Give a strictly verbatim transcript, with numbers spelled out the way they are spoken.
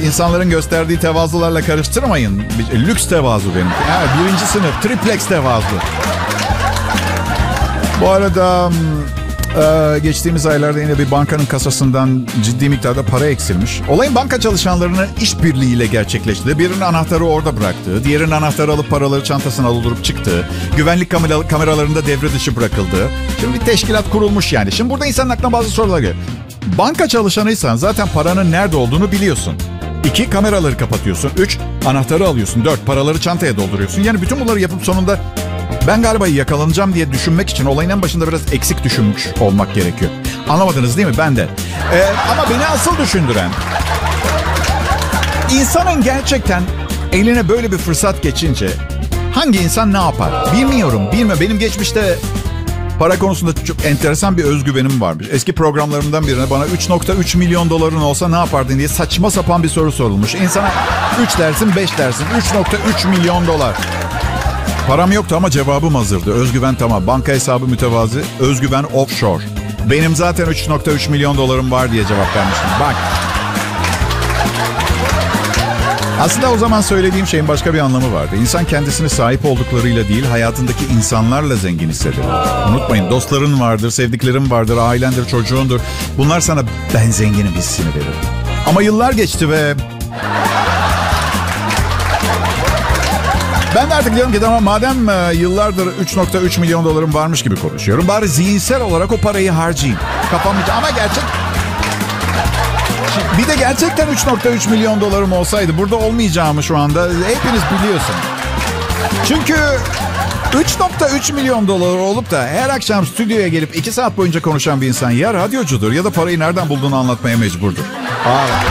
insanların gösterdiği tevazularla karıştırmayın. Lüks tevazu benim. Yani birinci sınıf, triplex tevazu. Bu arada e, geçtiğimiz aylarda yine bir bankanın kasasından ciddi miktarda para eksilmiş. Olayın banka çalışanlarının işbirliğiyle gerçekleşti. Birinin anahtarı orada bıraktığı, diğerinin anahtarı alıp paraları çantasına doldurup çıktığı, güvenlik kamera, kameralarında devre dışı bırakıldığı. Şimdi bir teşkilat kurulmuş yani. Şimdi burada insanın aklına bazı sorular geliyor. Banka çalışanıysan zaten paranın nerede olduğunu biliyorsun. İki, kameraları kapatıyorsun. Üç, anahtarı alıyorsun. Dört, paraları çantaya dolduruyorsun. Yani bütün bunları yapıp sonunda ben galiba yakalanacağım diye düşünmek için olayın en başında biraz eksik düşünmüş olmak gerekiyor. Anlamadınız değil mi? Ben de. Ee, ama beni asıl düşündüren, insanın gerçekten eline böyle bir fırsat geçince hangi insan ne yapar? Bilmiyorum. Bilmiyorum. Benim geçmişte para konusunda çok enteresan bir özgüvenim varmış. Eski programlarımdan birine bana üç nokta üç milyon doların olsa ne yapardın diye saçma sapan bir soru sorulmuş. İnsana üç dersin, beş dersin. üç nokta üç milyon dolar. Param yoktu ama cevabım hazırdı. Özgüven tamam. Banka hesabı mütevazı. Özgüven offshore. Benim zaten üç nokta üç milyon dolarım var diye cevap vermiştim. Bak. Aslında o zaman söylediğim şeyin başka bir anlamı vardı. İnsan kendisini sahip olduklarıyla değil, hayatındaki insanlarla zengin hisseder. Unutmayın, dostların vardır, sevdiklerin vardır, ailendir, çocuğundur. Bunlar sana ben zenginim hissini verir. Ama yıllar geçti ve ben de artık diyorum ki tamam, madem e, yıllardır üç nokta üç milyon dolarım varmış gibi konuşuyorum, bari zihinsel olarak o parayı harcayayım. Kafam hiç ama gerçek. Bir de gerçekten üç nokta üç milyon dolarım olsaydı burada olmayacağımı şu anda hepiniz biliyorsunuz. Çünkü üç nokta üç milyon dolar olup da her akşam stüdyoya gelip iki saat boyunca konuşan bir insan ya radyocudur ya da parayı nereden bulduğunu anlatmaya mecburdur. Aa.